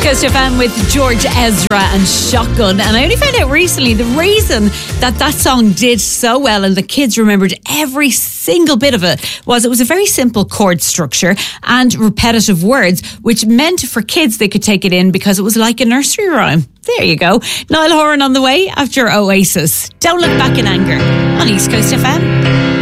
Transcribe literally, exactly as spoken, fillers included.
Coast F M with George Ezra and Shotgun. And I only found out recently the reason that that song did so well and the kids remembered every single bit of it was it was a very simple chord structure and repetitive words, which meant for kids they could take it in because it was like a nursery rhyme. There you go. Niall Horan on the way after Oasis. Don't Look Back in Anger on East Coast F M.